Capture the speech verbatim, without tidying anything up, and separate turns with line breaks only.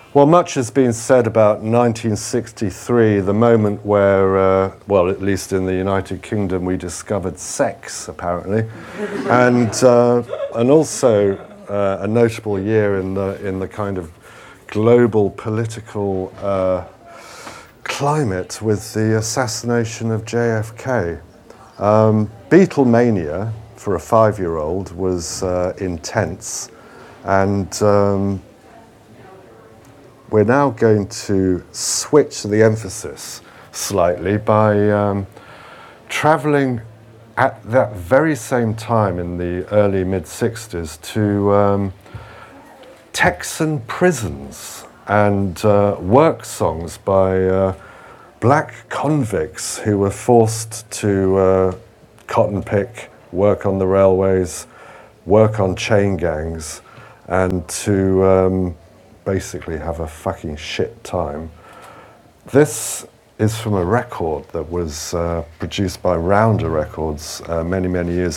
Well, much has been said about nineteen sixty-three, the moment where, uh, well, at least in the United Kingdom, we discovered sex, apparently, and uh, and also uh, a notable year in the in the kind of global political uh, climate with the assassination of J F K. Um, Beatlemania for a five-year-old was uh, intense, and um, we're now going to switch the emphasis slightly by um, traveling at that very same time in the early mid-sixties to um, Texan prisons and uh, work songs by uh, black convicts who were forced to uh, cotton pick, work on the railways, work on chain gangs, and to um, basically have a fucking shit time. This is from a record that was uh, produced by Rounder Records uh, many, many years